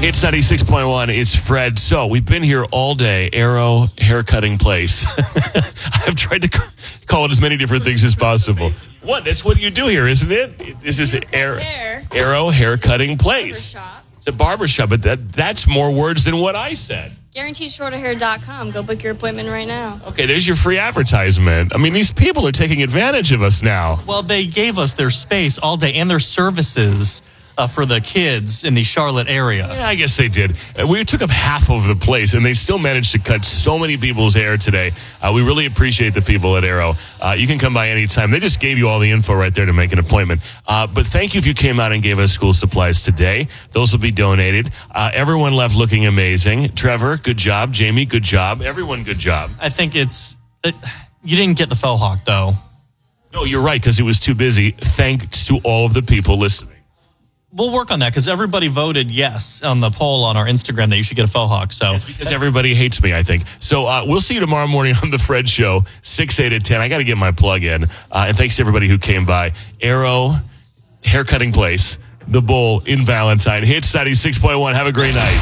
It's 96.1. It's Fred. So we've been here all day. Arrow Haircutting Place. I've tried to call it as many different things as possible. What? That's what you do here, isn't it? This is Arrow Haircutting Place. It's a barbershop, but that's more words than what I said. GuaranteedShorterHair.com. Go book your appointment right now. Okay, there's your free advertisement. I mean, these people are taking advantage of us now. Well, they gave us their space all day and their services for the kids in the Charlotte area. Yeah, I guess they did. We took up half of the place, and they still managed to cut so many people's hair today. We really appreciate the people at Arrow. You can come by anytime. They just gave you all the info right there to make an appointment. But thank you if you came out and gave us school supplies today. Those will be donated. Everyone left looking amazing. Trevor, good job. Jamie, good job. Everyone, good job. I think you didn't get the faux hawk, though. No, you're right, because it was too busy. Thanks to all of the people listening. We'll work on that because everybody voted yes on the poll on our Instagram that you should get a faux hawk. So it's because everybody hates me, I think. So we'll see you tomorrow morning on The Fred Show, 6, 8, and 10. I got to get my plug in. And thanks to everybody who came by. Arrow Haircutting Place, The Bull in Valentine. Hits 96.1. Have a great night.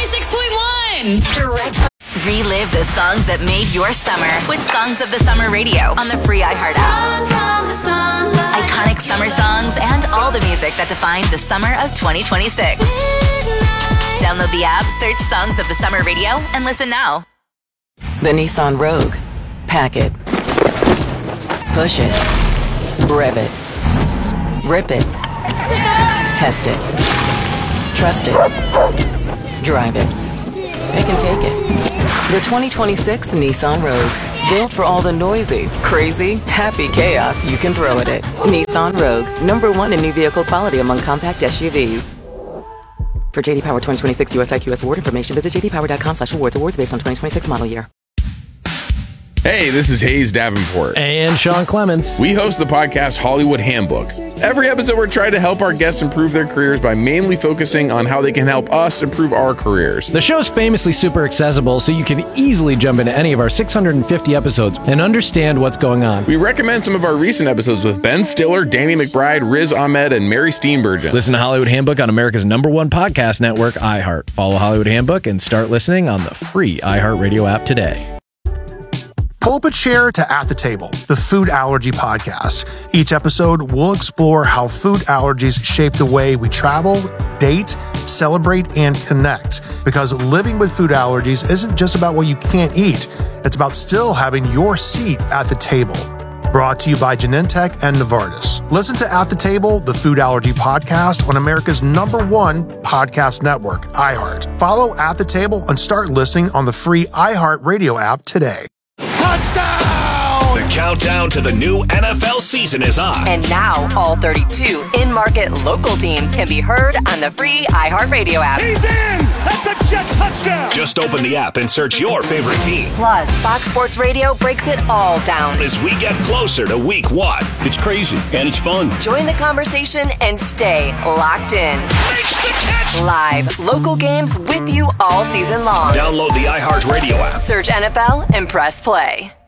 Hits 96.1. Direct. Relive the songs that made your summer with Songs of the Summer Radio on the free iHeart app. Iconic summer songs and all the music that defined the summer of 2026. Download the app, search Songs of the Summer Radio, and listen now. The Nissan Rogue. Pack it. Push it. Rev it. Rip it. Test it. Trust it. Drive it. Pick and take it. The 2026 Nissan Rogue. Built for all the noisy, crazy, happy chaos you can throw at it. Nissan Rogue. #1 in new vehicle quality among compact SUVs. For JD Power 2026 US IQS award information, visit jdpower.com/awards. Awards based on 2026 model year. Hey, this is Hayes Davenport. And Sean Clements. We host the podcast Hollywood Handbook. Every episode, we're trying to help our guests improve their careers by mainly focusing on how they can help us improve our careers. The show's famously super accessible, so you can easily jump into any of our 650 episodes and understand what's going on. We recommend some of our recent episodes with Ben Stiller, Danny McBride, Riz Ahmed, and Mary Steenburgen. Listen to Hollywood Handbook on America's #1 podcast network, iHeart. Follow Hollywood Handbook and start listening on the free iHeart Radio app today. Pull up a chair to At the Table, the food allergy podcast. Each episode, we'll explore how food allergies shape the way we travel, date, celebrate, and connect. Because living with food allergies isn't just about what you can't eat. It's about still having your seat at the table. Brought to you by Genentech and Novartis. Listen to At the Table, the food allergy podcast on America's #1 podcast network, iHeart. Follow At the Table and start listening on the free iHeart Radio app today. Touchdown! The countdown to the new NFL season is on. And now, all 32 in-market local teams can be heard on the free iHeartRadio app. He's in! That's a jet touchdown! Just open the app and search your favorite team. Plus, Fox Sports Radio breaks it all down as we get closer to week 1. It's crazy, and it's fun. Join the conversation and stay locked in. Makes the catch! Live, local games with you all season long. Download the iHeartRadio app. Search NFL and press play.